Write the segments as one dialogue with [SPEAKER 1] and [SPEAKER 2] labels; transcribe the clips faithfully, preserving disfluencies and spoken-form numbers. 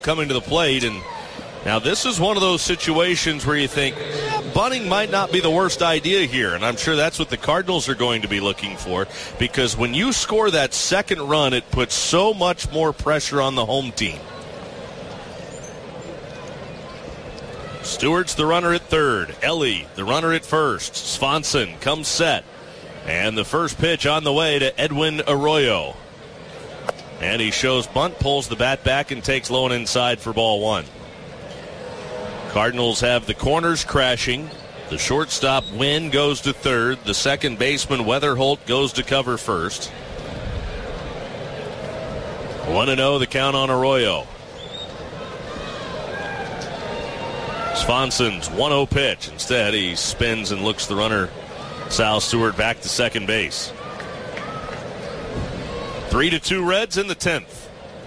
[SPEAKER 1] coming to the plate. And now this is one of those situations where you think, eh, bunting might not be the worst idea here. And I'm sure that's what the Cardinals are going to be looking for, because when you score that second run, it puts so much more pressure on the home team. Stewart's the runner at third. Ellie, the runner at first. Swanson comes set. And the first pitch on the way to Edwin Arroyo. And he shows bunt, pulls the bat back, and takes low and inside for ball one. Cardinals have the corners crashing. The shortstop, Wynn, goes to third. The second baseman, Weatherholt, goes to cover first. one and oh the count on Arroyo. Swanson's one oh pitch. Instead, he spins and looks the runner, Sal Stewart, back to second base. Three to two Reds in the tenth.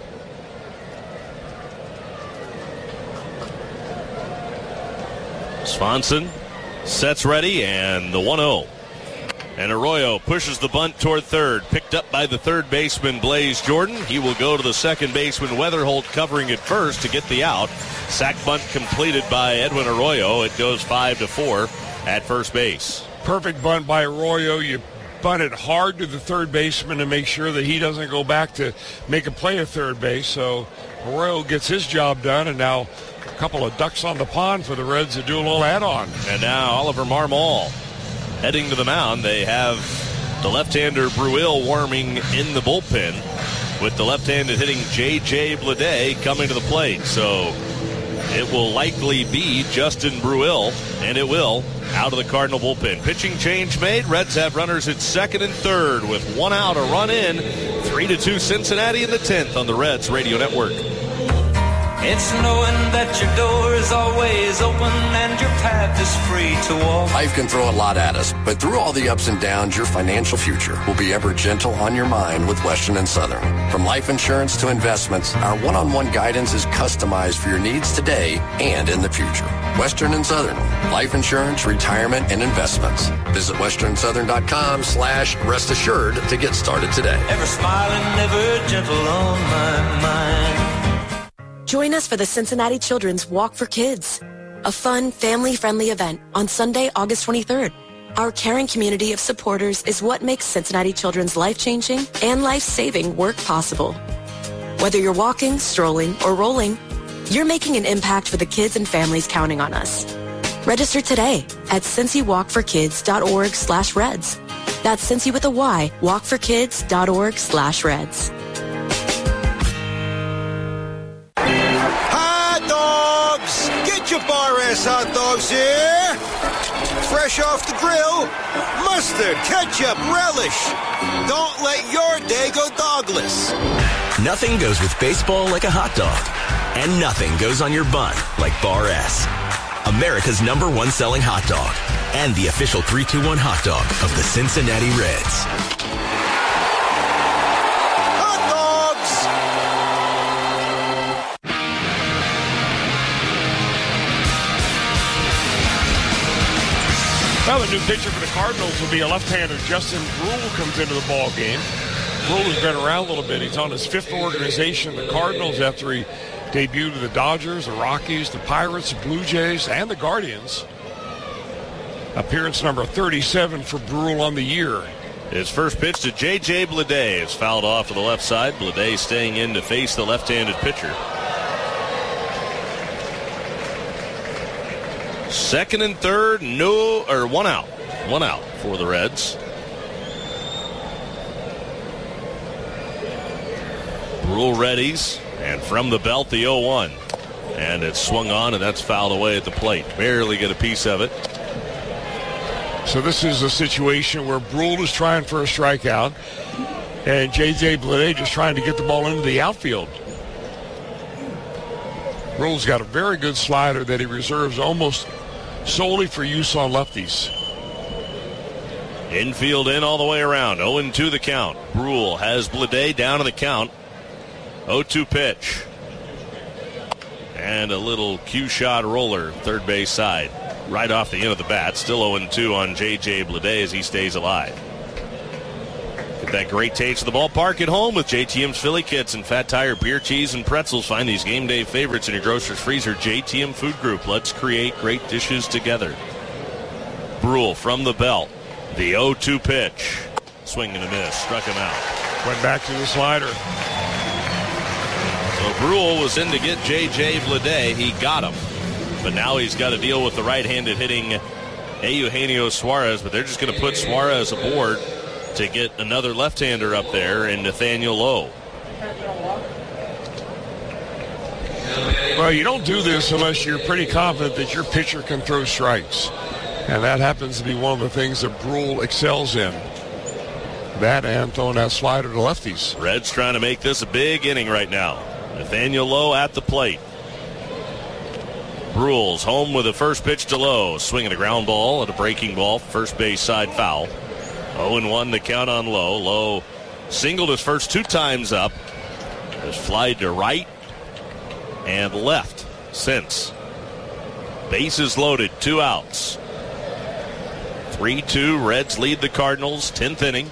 [SPEAKER 1] Swanson sets ready, and the one oh. And Arroyo pushes the bunt toward third. Picked up by the third baseman, Blaze Jordan. He will go to the second baseman, Weatherholt, covering it first to get the out. Sack bunt completed by Edwin Arroyo. It goes five to four at first base.
[SPEAKER 2] Perfect bunt by Arroyo. You bunt it hard to the third baseman to make sure that he doesn't go back to make a play at third base. So Arroyo gets his job done, and now a couple of ducks on the pond for the Reds to do a little add-on.
[SPEAKER 1] And now Oliver Marmol heading to the mound. They have the left-hander Bruill warming in the bullpen, with the left-handed hitting J J Bleday coming to the plate. So it will likely be Justin Bruill, and it will, out of the Cardinal bullpen. Pitching change made. Reds have runners at second and third with one out, a run in. Three to two Cincinnati in the tenth on the Reds Radio Network.
[SPEAKER 3] It's knowing that your door is always open and your path is free to walk.
[SPEAKER 4] Life can throw a lot at us, but through all the ups and downs, your financial future will be ever gentle on your mind with Western and Southern. From life insurance to investments, our one-on-one guidance is customized for your needs today and in the future. Western and Southern, life insurance, retirement, and investments. Visit western southern dot com slash rest assured to get started today.
[SPEAKER 3] Ever smiling, ever gentle on my mind.
[SPEAKER 5] Join us for the Cincinnati Children's Walk for Kids, a fun, family-friendly event on Sunday, August twenty-third. Our caring community of supporters is what makes Cincinnati Children's life-changing and life-saving work possible. Whether you're walking, strolling, or rolling, you're making an impact for the kids and families counting on us. Register today at cincy walk for kids dot org slash reds. That's Cincy with a Y, walk for kids dot org slash reds.
[SPEAKER 6] Get your Bar S hot dogs here. Fresh off the grill. Mustard, ketchup, relish. Don't let your day go dogless.
[SPEAKER 7] Nothing goes with baseball like a hot dog. And nothing goes on your bun like Bar S. America's number one selling hot dog. And the official three two one hot dog of the Cincinnati Reds.
[SPEAKER 2] Well, the new pitcher for the Cardinals will be a left-hander. Justin Bruill comes into the ball game. Bruill has been around a little bit. He's on his fifth organization, the Cardinals, after he debuted with the Dodgers, the Rockies, the Pirates, the Blue Jays, and the Guardians. Appearance number thirty-seven for Bruill on the year.
[SPEAKER 1] His first pitch to J J Bleday is fouled off to the left side. Bleday staying in to face the left-handed pitcher. Second and third, no, or one out. One out for the Reds. Bruill readies, and from the belt, the oh one. And it's swung on, and that's fouled away at the plate. Barely get a piece of it.
[SPEAKER 2] So this is a situation where Bruill is trying for a strikeout, and J J Bleday just trying to get the ball into the outfield. Bruill's got a very good slider that he reserves almost solely for use on lefties.
[SPEAKER 1] Infield in all the way around. oh and two the count. Bruill has Bleday down to the count. oh two pitch. And a little cue shot roller, third base side. Right off the end of the bat. Still oh and two on J J Bleday as he stays alive. That great taste of the ballpark at home with J T M's Philly Kits and Fat Tire beer, cheese, and pretzels. Find these game day favorites in your grocer's freezer. J T M Food Group. Let's create great dishes together. Brule from the belt. The oh two pitch. Swing and a miss. Struck him out.
[SPEAKER 2] Went back to the slider.
[SPEAKER 1] So Brule was in to get J J Bleday. He got him. But now he's got to deal with the right-handed hitting Eugenio Suarez. But they're just going to put Suarez aboard to get another left-hander up there in Nathaniel Lowe.
[SPEAKER 2] Well, you don't do this unless you're pretty confident that your pitcher can throw strikes. And that happens to be one of the things that Brule excels in. That and throwing that slider to lefties.
[SPEAKER 1] Reds trying to make this a big inning right now. Nathaniel Lowe at the plate. Brule's home with the first pitch to Lowe. Swinging a ground ball at a breaking ball. First base side foul. oh and one the count on Lowe. Lowe singled his first two times up. Has flied to right and left since. Bases loaded, two outs. three two, Reds lead the Cardinals, tenth inning.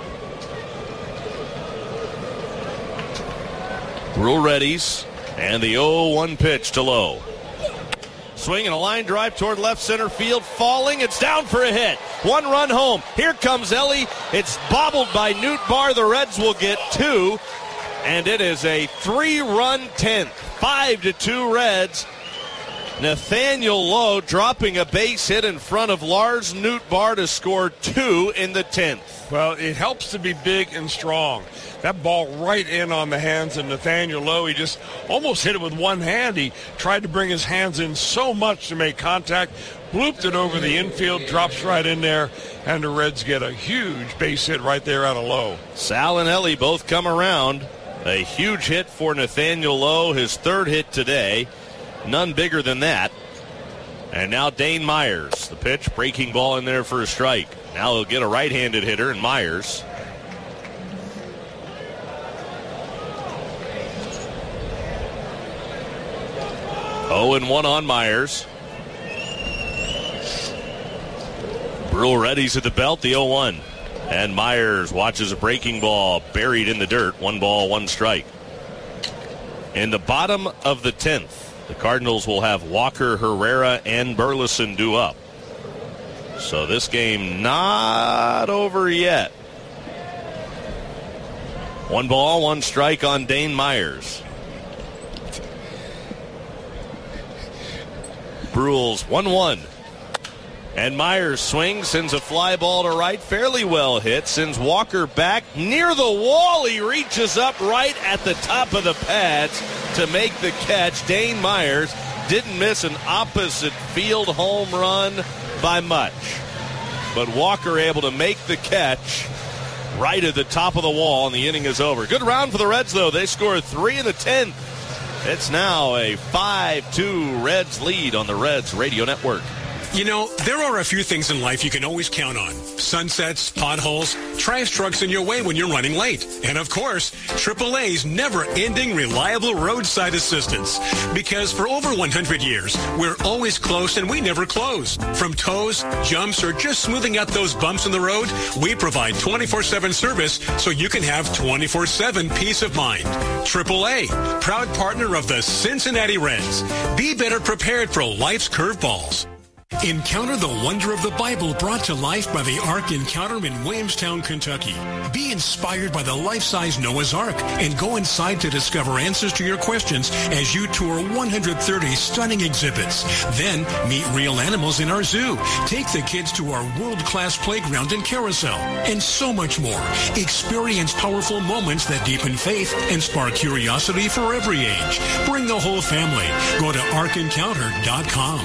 [SPEAKER 1] Brule readies, and the oh one pitch to Lowe. Swinging a line drive toward left center field, falling. It's down for a hit. One run home. Here comes Ellie. It's bobbled by Newt Barr. The Reds will get two, and it is a three-run tenth. Five to two Reds. Nathaniel Lowe dropping a base hit in front of Lars Newt Barr to score two in the tenth.
[SPEAKER 2] Well, it helps to be big and strong. That ball right in on the hands of Nathaniel Lowe. He just almost hit it with one hand. He tried to bring his hands in so much to make contact, blooped it over the infield, drops right in there, and the Reds get a huge base hit right there out of Lowe.
[SPEAKER 1] Sal and Ellie both come around. A huge hit for Nathaniel Lowe, his third hit today. None bigger than that. And now Dane Myers. The pitch, breaking ball in there for a strike. Now he'll get a right-handed hitter in Myers. oh and one on Myers. Brule readies at the belt, the oh one. And Myers watches a breaking ball buried in the dirt. One ball, one strike. In the bottom of the tenth, the Cardinals will have Walker, Herrera, and Burleson due up. So this game not over yet. One ball, one strike on Dane Myers. Brule's one one. And Myers swings, sends a fly ball to right, fairly well hit, sends Walker back near the wall. He reaches up right at the top of the pads to make the catch. Dane Myers didn't miss an opposite field home run by much. But Walker able to make the catch right at the top of the wall, and the inning is over. Good round for the Reds, though. They scored three in the tenth. It's now a five two Reds lead on the Reds Radio Network.
[SPEAKER 8] You know, there are a few things in life you can always count on. Sunsets, potholes, trash trucks in your way when you're running late. And of course, triple A's never-ending reliable roadside assistance. Because for over one hundred years, we're always close and we never close. From tows, jumps, or just smoothing out those bumps in the road, we provide twenty-four seven service so you can have twenty-four seven peace of mind. triple A, proud partner of the Cincinnati Reds. Be better prepared for life's curveballs. Encounter the wonder of the Bible brought to life by the Ark Encounter in Williamstown, Kentucky. Be inspired by the life-size Noah's Ark and go inside to discover answers to your questions as you tour one hundred thirty stunning exhibits. Then meet real animals in our zoo. Take the kids to our world-class playground and carousel, and so much more. Experience powerful moments that deepen faith and spark curiosity for every age. Bring the whole family. Go to ark encounter dot com.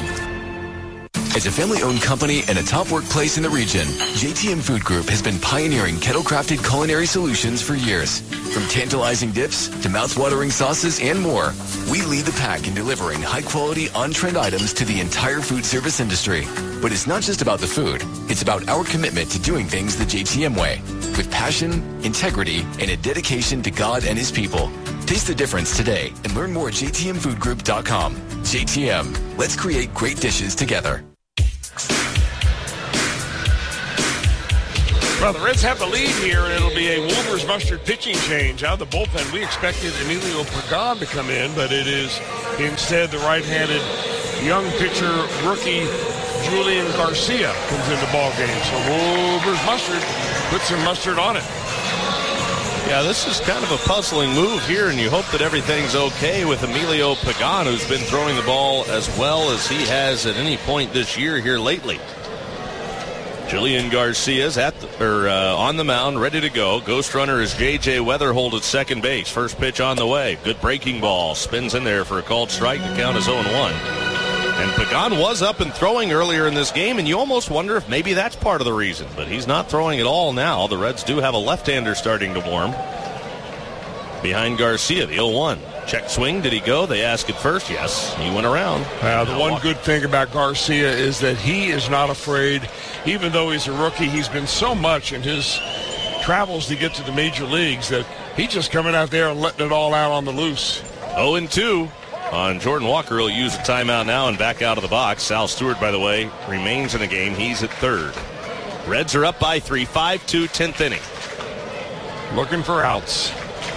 [SPEAKER 9] As a family-owned company and a top workplace in the region, J T M Food Group has been pioneering kettle-crafted culinary solutions for years. From tantalizing dips to mouth-watering sauces and more, we lead the pack in delivering high-quality, on-trend items to the entire food service industry. But it's not just about the food. It's about our commitment to doing things the J T M way, with passion, integrity, and a dedication to God and His people. Taste the difference today and learn more at j t m food group dot com. J T M, let's create great dishes together.
[SPEAKER 2] Well, the Reds have the lead here, and it'll be a Wolvers Mustard pitching change. Out of the bullpen, we expected Emilio Pagan to come in, but it is instead the right-handed young pitcher, rookie Julian Garcia comes into the ball game. So Wolvers Mustard puts some mustard on it.
[SPEAKER 1] Yeah, this is kind of a puzzling move here, and you hope that everything's okay with Emilio Pagan, who's been throwing the ball as well as he has at any point this year here lately. Julian Garcia's at the, or, uh, on the mound, ready to go. Ghost runner is J J Weatherhold at second base. First pitch on the way. Good breaking ball. Spins in there for a called strike. The count is oh and one. And Pagan was up and throwing earlier in this game, and you almost wonder if maybe that's part of the reason. But he's not throwing at all now. The Reds do have a left-hander starting to warm. Behind Garcia, the oh one. Check swing. Did he go? They ask at first. Yes, he went around.
[SPEAKER 2] Uh, the one good thing about Garcia is that he is not afraid. Even though he's a rookie, he's been so much in his travels to get to the major leagues that he's just coming out there and letting it all out on the loose.
[SPEAKER 1] oh and two on Jordan Walker. He'll use a timeout now and back out of the box. Sal Stewart, by the way, remains in the game. He's at third. Reds are up by three, five two, tenth inning.
[SPEAKER 2] Looking for outs.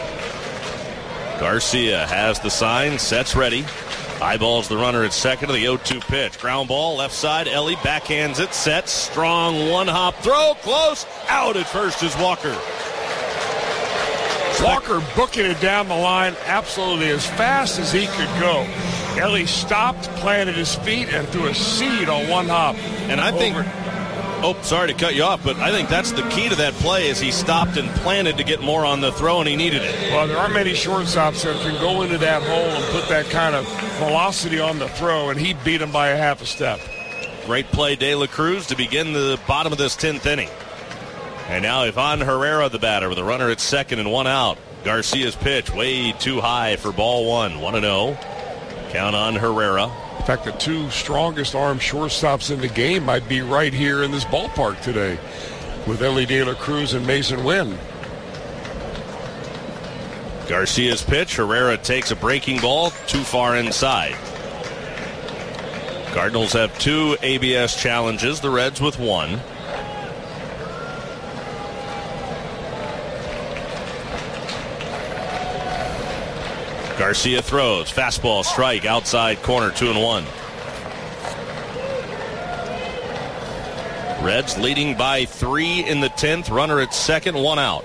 [SPEAKER 1] Garcia has the sign, sets ready. Eyeballs the runner at second to the oh two pitch. Ground ball, left side. Ellie backhands it, sets. Strong one-hop throw, close. Out at first is Walker.
[SPEAKER 2] Walker booking it down the line absolutely as fast as he could go. Ellie stopped, planted his feet, and threw a seed on one hop.
[SPEAKER 1] And I think... Over. Oh, sorry to cut you off, but I think that's the key to that play is he stopped and planted to get more on the throw, and he needed it.
[SPEAKER 2] Well, there aren't many shortstops that can go into that hole and put that kind of velocity on the throw, and he beat him by a half a step.
[SPEAKER 1] Great play, De La Cruz, to begin the bottom of this tenth inning. And now Ivan Herrera, the batter, with a runner at second and one out. Garcia's pitch way too high for ball one. one and oh. Count on Herrera.
[SPEAKER 2] In fact, the two strongest arm shortstops in the game might be right here in this ballpark today with Ellie De La Cruz and Mason Wynn.
[SPEAKER 1] Garcia's pitch. Herrera takes a breaking ball too far inside. Cardinals have two A B S challenges, the Reds with one. Garcia throws. Fastball strike outside corner, two and one. Reds leading by three in the tenth. Runner at second, one out.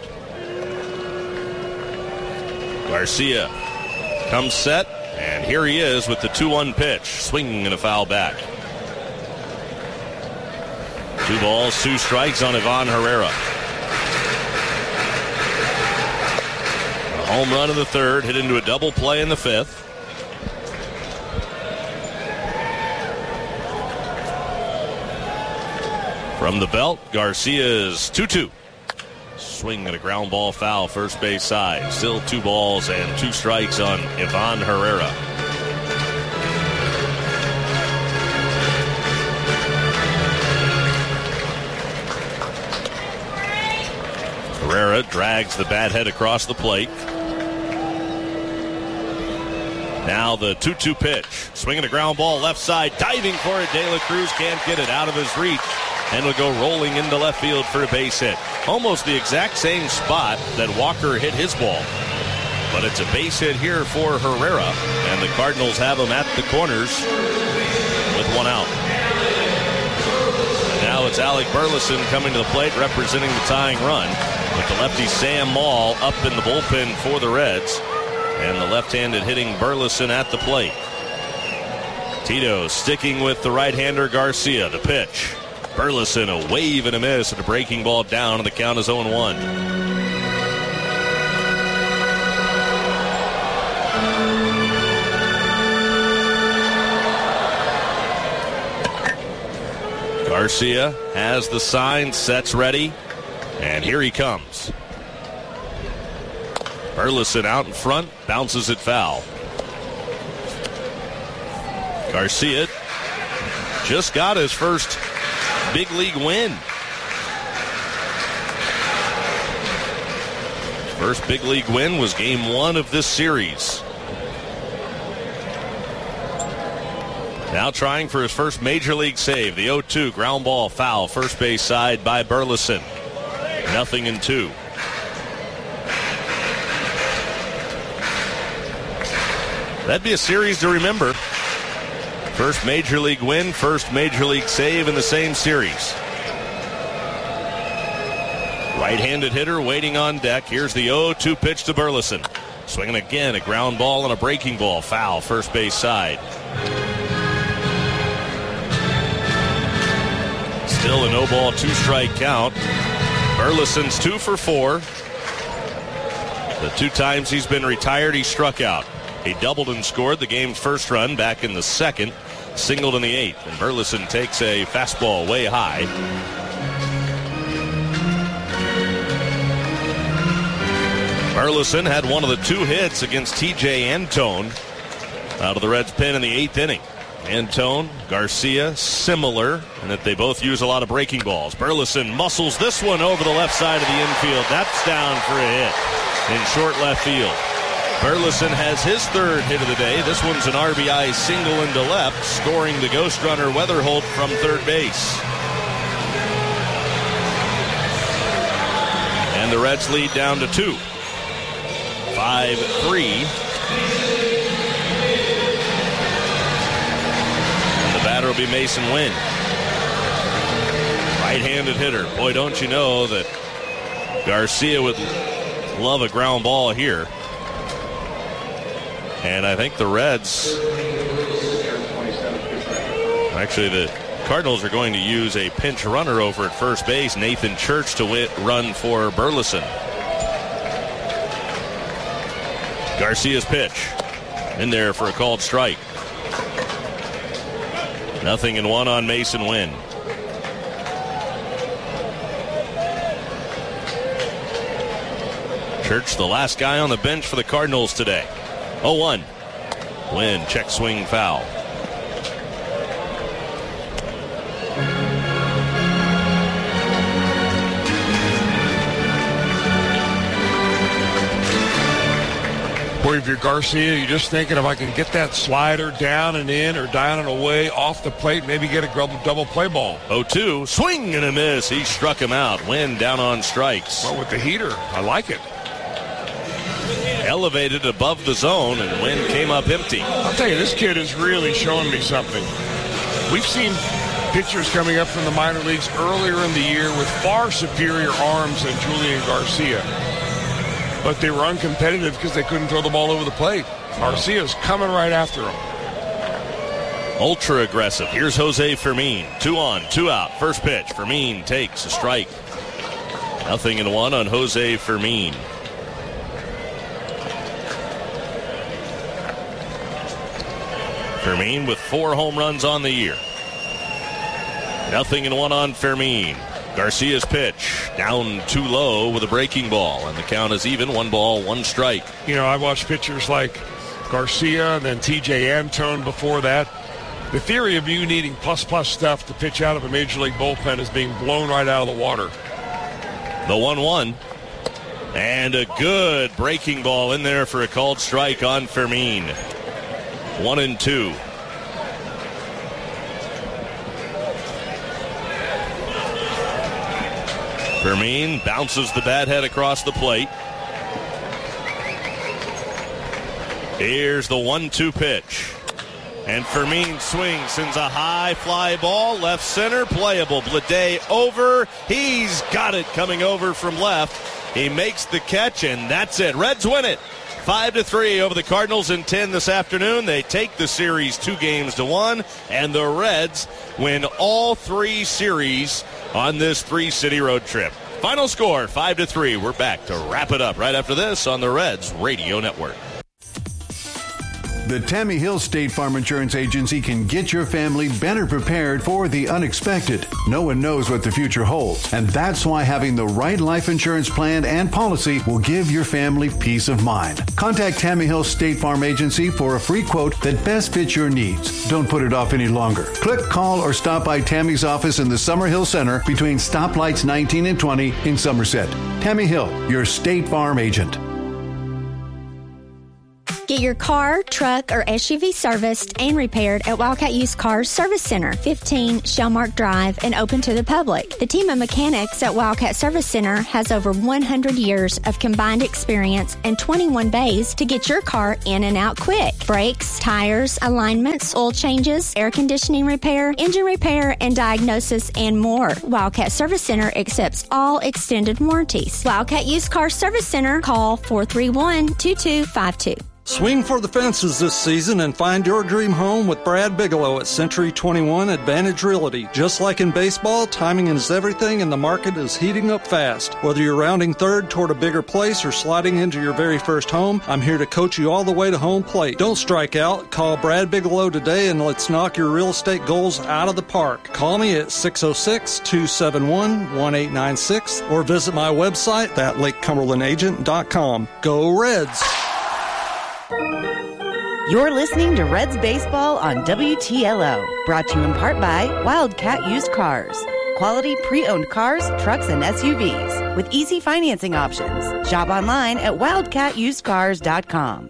[SPEAKER 1] Garcia comes set, and here he is with the two one pitch. Swinging and a foul back. Two balls, two strikes on Ivan Herrera. Home run in the third, hit into a double play in the fifth. From the belt, Garcia's two two. Swing and a ground ball foul, first base side. Still two balls and two strikes on Ivan Herrera. Herrera drags the bat head across the plate. Now the two two pitch. Swinging a ground ball left side. Diving for it. De La Cruz can't get it out of his reach. And will go rolling into left field for a base hit. Almost the exact same spot that Walker hit his ball. But it's a base hit here for Herrera. And the Cardinals have him at the corners with one out. And now it's Alec Burleson coming to the plate representing the tying run. With the lefty Sam Maul up in the bullpen for the Reds. And the left-handed hitting Burleson at the plate. Tito sticking with the right-hander Garcia. The pitch. Burleson, a wave and a miss, and a breaking ball down, and the count is oh and one. Garcia has the sign, sets ready, and here he comes. Burleson out in front, bounces it foul. Garcia just got his first big league win. First big league win was game one of this series. Now trying for his first major league save. The oh two ground ball foul, first base side by Burleson. Nothing in two. That'd be a series to remember. First Major League win, first Major League save in the same series. Right-handed hitter waiting on deck. Here's the oh two pitch to Burleson. Swinging again, a ground ball and a breaking ball. Foul, first base side. Still a no ball, two strike count. Burleson's two for four. The two times he's been retired, he struck out. He doubled and scored the game's first run back in the second, singled in the eighth. And Burleson takes a fastball way high. Burleson had one of the two hits against T J Antone out of the Reds' pen in the eighth inning. Antone, Garcia, similar in that they both use a lot of breaking balls. Burleson muscles this one over the left side of the infield. That's down for a hit in short left field. Burleson has his third hit of the day. This one's an R B I single into left, scoring the ghost runner Weatherholt from third base. And the Reds lead down to two. five three. And the batter will be Mason Wynn. Right-handed hitter. Boy, don't you know that Garcia would love a ground ball here. And I think the Reds, actually the Cardinals are going to use a pinch runner over at first base, Nathan Church, to wit, run for Burleson. Garcia's pitch in there for a called strike. Nothing in one on Mason Wynn. Church, the last guy on the bench for the Cardinals today. oh one. Wynn, check swing foul.
[SPEAKER 2] Boy, if you're Garcia, you're just thinking if I can get that slider down and in or down and away off the plate, maybe get a double play ball.
[SPEAKER 1] oh two, swing and a miss. He struck him out. Wynn down on strikes.
[SPEAKER 2] Well, with the heater, I like it.
[SPEAKER 1] Elevated above the zone, and Wynn came up empty.
[SPEAKER 2] I'll tell you, this kid is really showing me something. We've seen pitchers coming up from the minor leagues earlier in the year with far superior arms than Julian Garcia. But they were uncompetitive because they couldn't throw the ball over the plate. Garcia's coming right after him.
[SPEAKER 1] Ultra aggressive. Here's Jose Fermin. Two on, two out. First pitch. Fermin takes a strike. Nothing in one on Jose Fermin. Fermin with four home runs on the year. Nothing in one on Fermin. Garcia's pitch down too low with a breaking ball, and the count is even. One ball, one strike.
[SPEAKER 2] You know, I watched pitchers like Garcia and then T J Antone before that. The theory of you needing plus-plus stuff to pitch out of a Major League bullpen is being blown right out of the water.
[SPEAKER 1] The one one. And a good breaking ball in there for a called strike on Fermin. One and two. Fermin bounces the bat head across the plate. Here's the one two pitch. And Fermin swings, sends a high fly ball, left center, playable. Bleday over. He's got it coming over from left. He makes the catch, and that's it. Reds win it. Five to three over the Cardinals in ten this afternoon. They take the series two games to one, and the Reds win all three series on this three-city road trip. Final score, five to three. We're back to wrap it up right after this on the Reds Radio Network.
[SPEAKER 10] The Tammy Hill State Farm Insurance Agency can get your family better prepared for the unexpected. No one knows what the future holds, and that's why having the right life insurance plan and policy will give your family peace of mind. Contact Tammy Hill State Farm Agency for a free quote that best fits your needs. Don't put it off any longer. Click, call, or stop by Tammy's office in the Summerhill Center between stoplights nineteen and twenty in Somerset. Tammy Hill, your State Farm agent.
[SPEAKER 11] Get your car, truck, or S U V serviced and repaired at Wildcat Used Cars Service Center, fifteen Shellmark Drive, and open to the public. The team of mechanics at Wildcat Service Center has over one hundred years of combined experience and twenty-one bays to get your car in and out quick. Brakes, tires, alignments, oil changes, air conditioning repair, engine repair, and diagnosis, and more. Wildcat Service Center accepts all extended warranties. Wildcat Used Car Service Center, call four three one, two two five two.
[SPEAKER 12] Swing for the fences this season and find your dream home with Brad Bigelow at Century twenty-one Advantage Realty. Just like in baseball, timing is everything and the market is heating up fast. Whether you're rounding third toward a bigger place or sliding into your very first home, I'm here to coach you all the way to home plate. Don't strike out. Call Brad Bigelow today and let's knock your real estate goals out of the park. Call me at six oh six, two seven one, one eight nine six or visit my website at lake cumberland agent dot com. Go Reds!
[SPEAKER 13] You're listening to Reds Baseball on W T L O, brought to you in part by Wildcat Used Cars. Quality pre-owned cars, trucks, and S U Vs with easy financing options. Shop online at wildcat used cars dot com.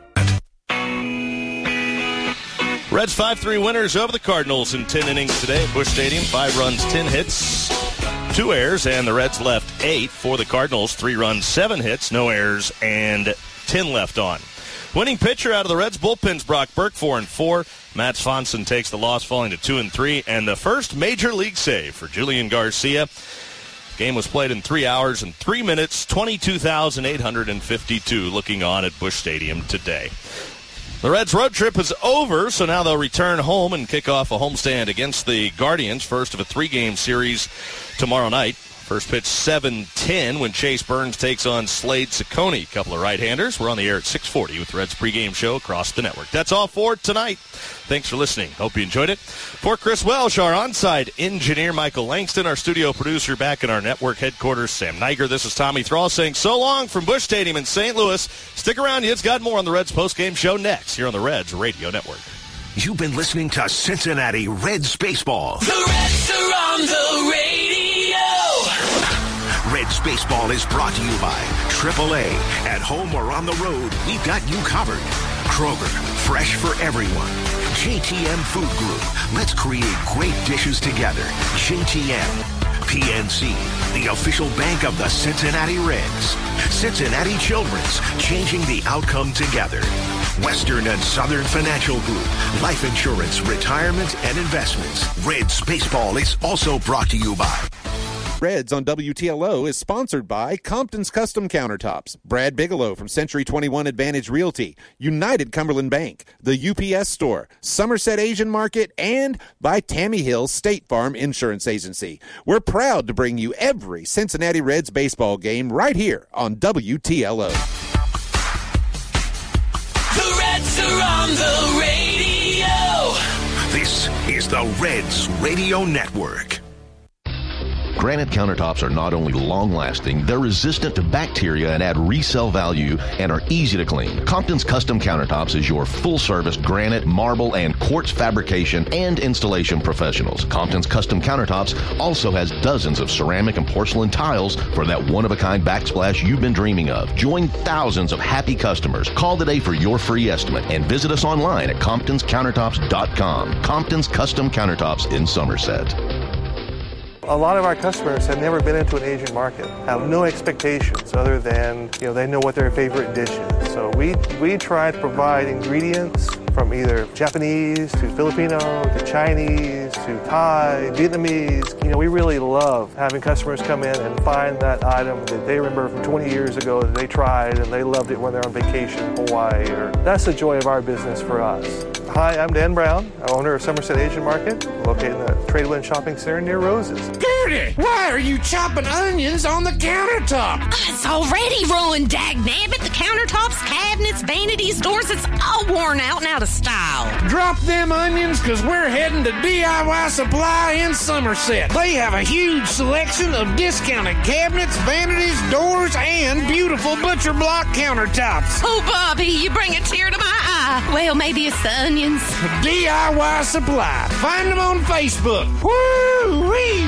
[SPEAKER 1] Reds five three winners over the Cardinals in ten innings today at Busch Stadium. Five runs, ten hits, two errors, and the Reds left eight. For the Cardinals, three runs, seven hits, no errors, and ten left on. Winning pitcher out of the Reds bullpen's Brock Burke, four and four. Matt Swanson takes the loss, falling to two and three, and the first major league save for Julian Garcia. Game was played in three hours and three minutes, twenty-two thousand eight hundred fifty-two looking on at Busch Stadium today. The Reds' road trip is over, so now they'll return home and kick off a homestand against the Guardians, first of a three-game series tomorrow night. First pitch seven ten when Chase Burns takes on Slade Ciccone. A couple of right-handers. We're on the air at six forty with the Reds pregame show across the network. That's all for tonight. Thanks for listening. Hope you enjoyed it. For Chris Welsh, our on-site engineer Michael Langston, our studio producer back in our network headquarters, Sam Niger. This is Tommy Thrall saying so long from Busch Stadium in Saint Louis. Stick around. It's got more on the Reds postgame show next here on the Reds Radio Network.
[SPEAKER 14] You've been listening to Cincinnati Reds Baseball.
[SPEAKER 15] The Reds are on the radio.
[SPEAKER 14] Reds Baseball is brought to you by triple A. At home or on the road, we've got you covered. Kroger, fresh for everyone. J T M Food Group, let's create great dishes together. J T M. P N C, the official bank of the Cincinnati Reds. Cincinnati Children's, changing the outcome together. Western and Southern Financial Group, life insurance, retirement, and investments. Reds Baseball is also brought to you by
[SPEAKER 16] Reds on W T L O is sponsored by Compton's Custom Countertops, Brad Bigelow from Century twenty-one Advantage Realty, United Cumberland Bank, the U P S Store, Somerset Asian Market, and by Tammy Hill State Farm Insurance Agency. We're proud to bring you every Cincinnati Reds baseball game right here on W T L O.
[SPEAKER 15] The Reds are on the radio.
[SPEAKER 14] This is the Reds Radio Network.
[SPEAKER 17] Granite countertops are not only long-lasting, they're resistant to bacteria and add resale value and are easy to clean. Compton's Custom Countertops is your full-service granite, marble, and quartz fabrication and installation professionals. Compton's Custom Countertops also has dozens of ceramic and porcelain tiles for that one-of-a-kind backsplash you've been dreaming of. Join thousands of happy customers. Call today for your free estimate and visit us online at comptons countertops dot com. Compton's Custom Countertops in Somerset.
[SPEAKER 18] A lot of our customers have never been into an Asian market, have no expectations other than, you know, they know what their favorite dish is. So we, we try to provide ingredients from either Japanese to Filipino to Chinese to Thai, Vietnamese. You know, we really love having customers come in and find that item that they remember from twenty years ago that they tried and they loved it when they're on vacation in Hawaii. Or, that's the joy of our business for us. Hi, I'm Dan Brown, owner of Somerset Asian Market, located in the Tradewind Shopping Center near Roses.
[SPEAKER 19] Gertie, why are you chopping onions on the countertop?
[SPEAKER 20] It's already ruined, dagnabbit. The countertops, cabinets, vanities, doors, it's all worn out and out of style.
[SPEAKER 19] Drop them onions, because we're heading to D I Y Supply in Somerset. They have a huge selection of discounted cabinets, vanities, doors, and beautiful butcher block countertops.
[SPEAKER 20] Oh, Bobby, you bring a tear to my eye. Well, maybe it's the onions.
[SPEAKER 19] D I Y Supply. Find them on Facebook. Woo-wee!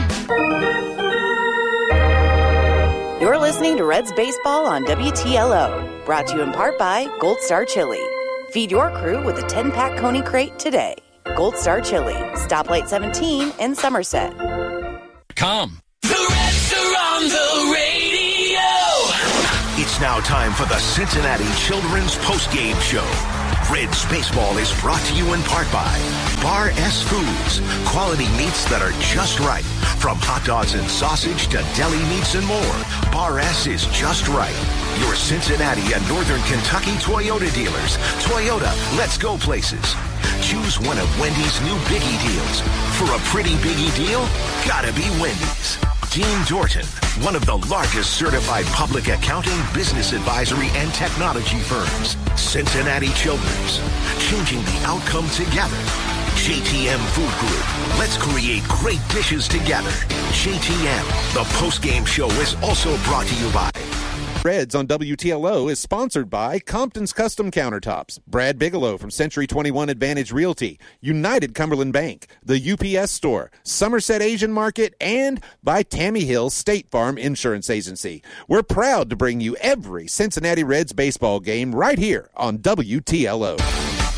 [SPEAKER 13] You're listening to Reds Baseball on W T L O, brought to you in part by Gold Star Chili. Feed your crew with a ten-pack Coney Crate today. Gold Star Chili, Stoplight seventeen in Somerset.
[SPEAKER 21] Come.
[SPEAKER 15] The Reds are on the radio.
[SPEAKER 14] It's now time for the Cincinnati Children's Postgame Show. Reds Baseball is brought to you in part by Bar S Foods. Quality meats that are just right. From hot dogs and sausage to deli meats and more, Bar S is just right. Your Cincinnati and Northern Kentucky Toyota dealers. Toyota, let's go places. Choose one of Wendy's new Biggie deals. For a pretty Biggie deal, gotta be Wendy's. Dean Dorton, one of the largest certified public accounting, business advisory, and technology firms. Cincinnati Children's, changing the outcome together. J T M Food Group, let's create great dishes together. J T M, the postgame show is also brought to you by
[SPEAKER 16] Reds on W T L O is sponsored by Compton's Custom Countertops, Brad Bigelow from Century twenty-one Advantage Realty, United Cumberland Bank, the U P S Store, Somerset Asian Market, and by Tammy Hill State Farm Insurance Agency. We're proud to bring you every Cincinnati Reds baseball game right here on W T L O.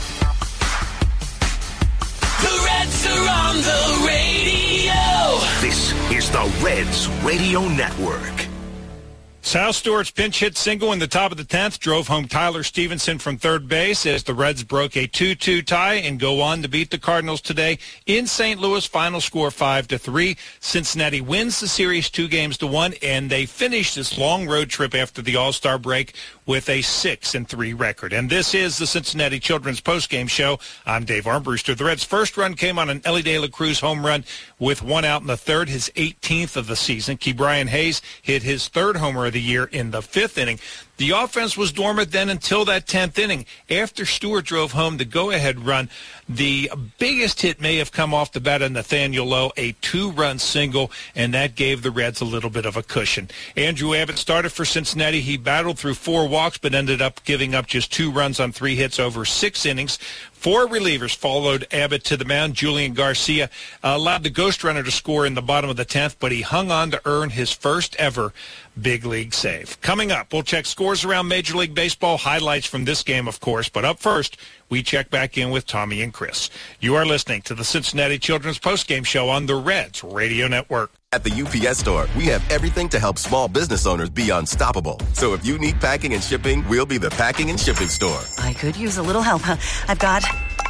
[SPEAKER 15] The Reds are on the radio.
[SPEAKER 14] This is the Reds Radio Network.
[SPEAKER 22] Sal Stewart's pinch hit single in the top of the tenth drove home Tyler Stevenson from third base as the Reds broke a two two tie and go on to beat the Cardinals today in Saint Louis. Final score five to three. Cincinnati wins the series two games to one, and they finish this long road trip after the All-Star break with a six and three record. And this is the Cincinnati Children's postgame show. I'm Dave Armbruster. The Reds' first run came on an Ellie De La Cruz home run with one out in the third, his eighteenth of the season. Ke'Bryan Hayes hit his third homer of the year in the fifth inning. The offense was dormant then until that tenth inning. After Stewart drove home the go-ahead run, the biggest hit may have come off the bat of Nathaniel Lowe, a two-run single, and that gave the Reds a little bit of a cushion. Andrew Abbott started for Cincinnati. He battled through four walks, but ended up giving up just two runs on three hits over six innings. Four relievers followed Abbott to the mound. Julian Garcia allowed the ghost runner to score in the bottom of the tenth, but he hung on to earn his first ever big league save. Coming up, we'll check scores around Major League Baseball, highlights from this game, of course. But up first, we check back in with Tommy and Chris. You are listening to the Cincinnati Children's Postgame Show on the Reds Radio Network.
[SPEAKER 23] At the U P S Store, we have everything to help small business owners be unstoppable. So if you need packing and shipping, we'll be the packing and shipping store.
[SPEAKER 13] I could use a little help. I've got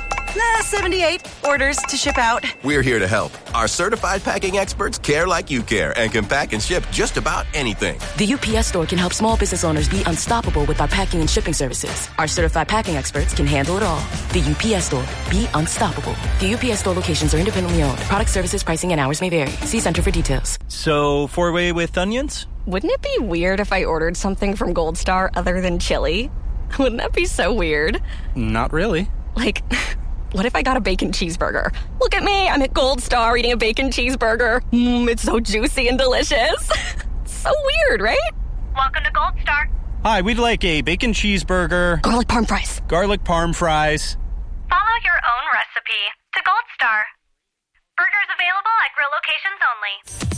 [SPEAKER 13] uh, seventy-eight orders to ship out.
[SPEAKER 23] We're here to help. Our certified packing experts care like you care and can pack and ship just about anything.
[SPEAKER 5] The U P S Store can help small business owners be unstoppable with our packing and shipping services. Our certified packing experts can handle it all. The U P S Store. Be unstoppable. The U P S Store locations are independently owned. Product services, pricing, and hours may vary. See Center for details.
[SPEAKER 24] So, four-way with onions?
[SPEAKER 25] Wouldn't it be weird if I ordered something from Gold Star other than chili? Wouldn't that be so weird?
[SPEAKER 24] Not really.
[SPEAKER 25] Like, what if I got a bacon cheeseburger? Look at me, I'm at Gold Star eating a bacon cheeseburger. Mmm, it's so juicy and delicious. So weird, right?
[SPEAKER 26] Welcome to Gold Star.
[SPEAKER 24] Hi, we'd like a bacon cheeseburger.
[SPEAKER 25] Garlic parm fries.
[SPEAKER 24] Garlic parm fries.
[SPEAKER 26] Follow your own recipe to Gold Star. Burgers available at grill locations only.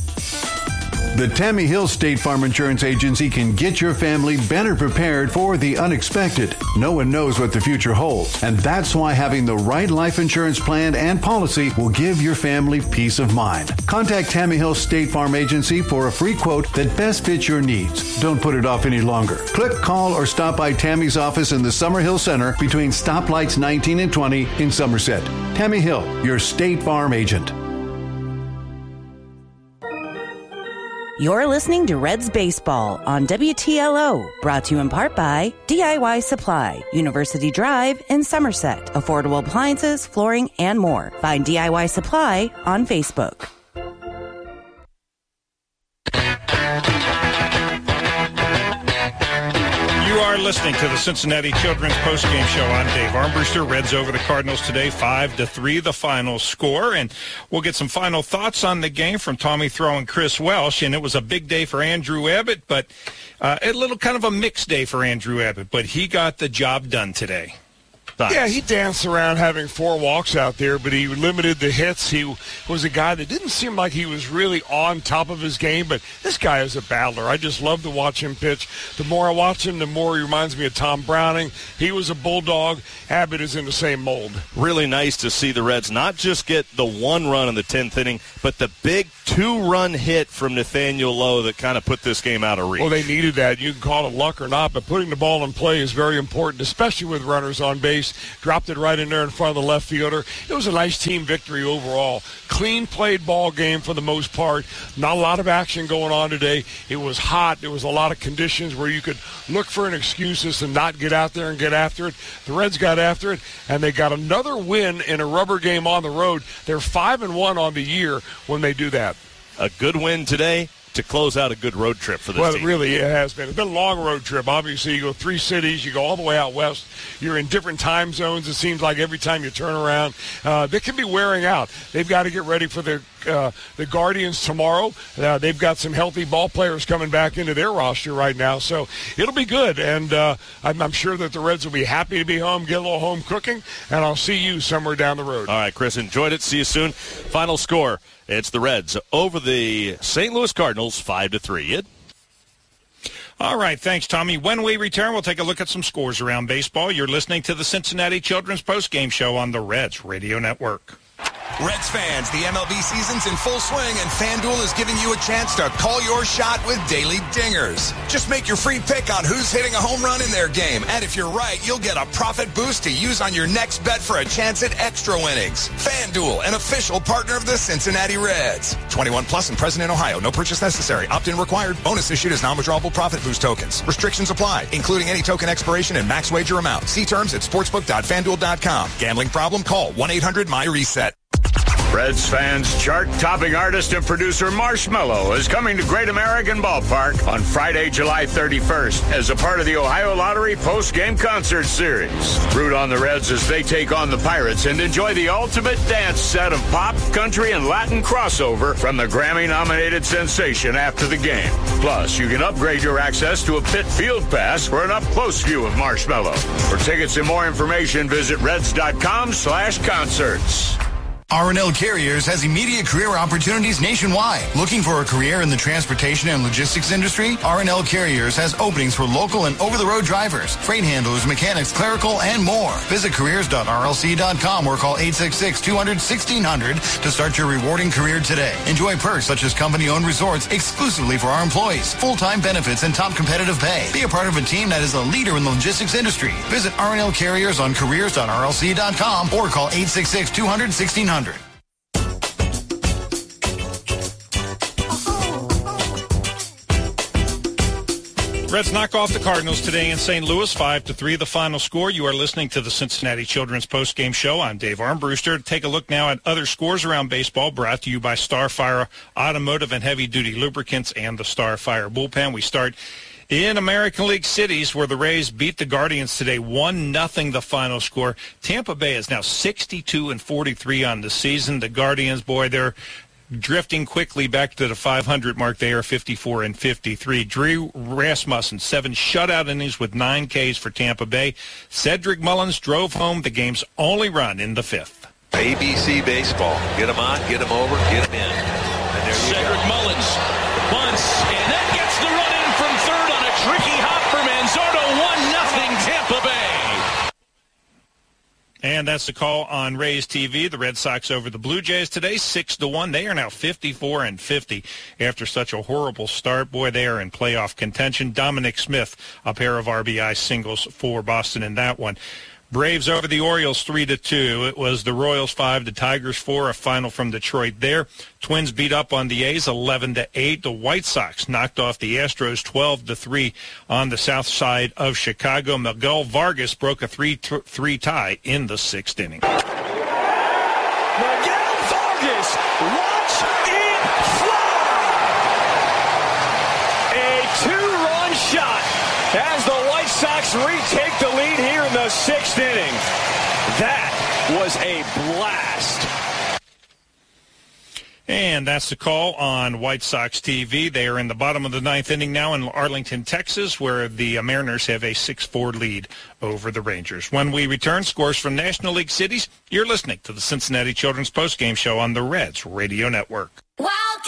[SPEAKER 10] The Tammy Hill State Farm Insurance Agency can get your family better prepared for the unexpected. No one knows what the future holds, and that's why having the right life insurance plan and policy will give your family peace of mind. Contact Tammy Hill State Farm Agency for a free quote that best fits your needs. Don't put it off any longer. Click, call, or stop by Tammy's office in the Summerhill Center between stoplights nineteen and twenty in Somerset. Tammy Hill, your State Farm agent.
[SPEAKER 13] You're listening to Reds Baseball on W T L O, brought to you in part by D I Y Supply, University Drive in Somerset. Affordable appliances, flooring, and more. Find D I Y Supply on Facebook.
[SPEAKER 22] You are listening to the Cincinnati Children's Postgame Show. I'm Dave Armbruster. Reds over the Cardinals today, five to three, the final score. And we'll get some final thoughts on the game from Tommy Throw and Chris Welsh. And it was a big day for Andrew Abbott, but uh, a little kind of a mixed day for Andrew Abbott. But he got the job done today.
[SPEAKER 2] Yeah, he danced around having four walks out there, but he limited the hits. He was a guy that didn't seem like he was really on top of his game, but this guy is a battler. I just love to watch him pitch. The more I watch him, the more he reminds me of Tom Browning. He was a bulldog. Abbott is in the same mold.
[SPEAKER 1] Really nice to see the Reds not just get the one run in the tenth inning, but the big two-run hit from Nathaniel Lowe that kind of put this game out of reach.
[SPEAKER 2] Well, they needed that. You can call it luck or not, but putting the ball in play is very important, especially with runners on base. Dropped it right in there in front of the left fielder. It was a nice team victory overall. Clean played ball game for the most part. Not a lot of action going on today. It was hot. There was a lot of conditions where you could look for an excuses to not get out there and get after it. The Reds got after it, and they got another win in a rubber game on the road. They're five and one on the year when they do that.
[SPEAKER 1] A good win today to close out a good road trip for this
[SPEAKER 2] well,
[SPEAKER 1] team.
[SPEAKER 2] Well, really, it has been. It's been a long road trip. Obviously, you go three cities, you go all the way out west. You're in different time zones, it seems like, every time you turn around. Uh, they can be wearing out. They've got to get ready for the, uh, the Guardians tomorrow. Uh, they've got some healthy ball players coming back into their roster right now, so it'll be good. And uh, I'm, I'm sure that the Reds will be happy to be home, get a little home cooking, and I'll see you somewhere down the road.
[SPEAKER 1] All right, Chris, enjoyed it. See you soon. Final score. It's the Reds over the Saint Louis Cardinals, five to three. It.
[SPEAKER 22] All right, thanks, Tommy. When we return, we'll take a look at some scores around baseball. You're listening to the Cincinnati Children's Postgame Show on the Reds Radio Network.
[SPEAKER 3] Reds fans, the M L B season's in full swing, and FanDuel is giving you a chance to call your shot with daily dingers. Just make your free pick on who's hitting a home run in their game, and if you're right, you'll get a profit boost to use on your next bet for a chance at extra winnings. FanDuel, an official partner of the Cincinnati Reds. twenty-one plus and present in Ohio. No purchase necessary. Opt-in required. Bonus issued as non-withdrawable profit boost tokens. Restrictions apply, including any token expiration and max wager amount. See terms at sportsbook dot fan duel dot com. Gambling problem? Call one eight hundred my reset.
[SPEAKER 4] Reds fans, chart-topping artist and producer Marshmello is coming to Great American Ballpark on Friday, July thirty-first as a part of the Ohio Lottery post-game concert series. Root on the Reds as they take on the Pirates and enjoy the ultimate dance set of pop, country, and Latin crossover from the Grammy-nominated sensation after the game. Plus, you can upgrade your access to a pit field pass for an up-close view of Marshmello. For tickets and more information, visit reds.com slash concerts.
[SPEAKER 6] R and L Carriers has immediate career opportunities nationwide. Looking for a career in the transportation and logistics industry? R and L Carriers has openings for local and over-the-road drivers, freight handlers, mechanics, clerical, and more. Visit careers dot r l c dot com or call eight six six, two hundred, sixteen hundred to start your rewarding career today. Enjoy perks such as company-owned resorts exclusively for our employees, full-time benefits, and top competitive pay. Be a part of a team that is a leader in the logistics industry. Visit R and L Carriers on careers dot r l c dot com or call eight six six, two hundred, sixteen hundred.
[SPEAKER 22] Reds knock off the Cardinals today in Saint Louis, five to three. The final score. You are listening to the Cincinnati Children's Postgame Show. I'm Dave Armbruster. Take a look now at other scores around baseball, brought to you by Starfire Automotive and Heavy Duty Lubricants and the Starfire Bullpen. We start in American League cities, where the Rays beat the Guardians today, one nothing the final score. Tampa Bay is now sixty-two and forty-tee on the season. The Guardians, boy, they're drifting quickly back to the five hundred mark. They are fifty-four and fifty-three. Drew Rasmussen, seven shutout innings with nine Ks for Tampa Bay. Cedric Mullins drove home the game's only run in the fifth.
[SPEAKER 7] A B C baseball. Get him on, get him over, get him in. And there you
[SPEAKER 21] Cedric
[SPEAKER 7] go.
[SPEAKER 21] Mullins bunts, and that gets the run in from third on a tricky hop for Manzardo. one nothing Tampa Bay.
[SPEAKER 22] And that's the call on Rays T V. The Red Sox over the Blue Jays today, six to one. They are now fifty-four and fifty after such a horrible start. Boy, they are in playoff contention. Dominic Smith, a pair of R B I singles for Boston in that one. Braves over the Orioles three to two. It was the Royals five, the Tigers four, a final from Detroit there. Twins beat up on the A's eleven to eight. The White Sox knocked off the Astros twelve to three on the south side of Chicago. Miguel Vargas broke a three three tie in the sixth inning.
[SPEAKER 21] Miguel Vargas, watch it fly! A two-run shot as the White Sox retake the lead here in the sixth inning. That was a blast.
[SPEAKER 22] And that's the call on White Sox T V. They are in the bottom of the ninth inning now in Arlington, Texas, where the Mariners have a six four lead over the Rangers. When we return, scores from National League cities. You're listening to the Cincinnati Children's Postgame Show on the Reds Radio Network.
[SPEAKER 15] Wow.